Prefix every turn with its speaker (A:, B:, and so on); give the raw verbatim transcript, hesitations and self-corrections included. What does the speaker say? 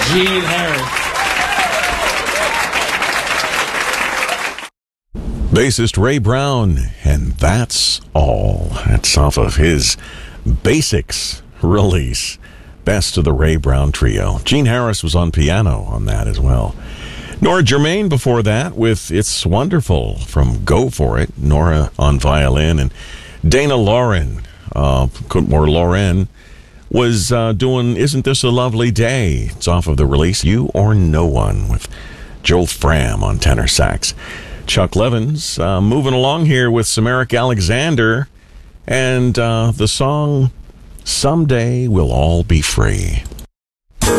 A: Gene Harris.
B: Bassist Ray Brown, and That's All. That's off of his Basics release. Best of the Ray Brown Trio. Gene Harris was on piano on that as well. Nora Germain before that with It's Wonderful from Go For It. Nora on violin, and Dana Lauren, uh, or Lauren, was uh, doing Isn't This a Lovely Day? It's off of the release You or No One with Joel Fram on tenor sax. Chuck Levins uh, moving along here with some Eric Alexander and uh, the song Someday We'll All Be Free.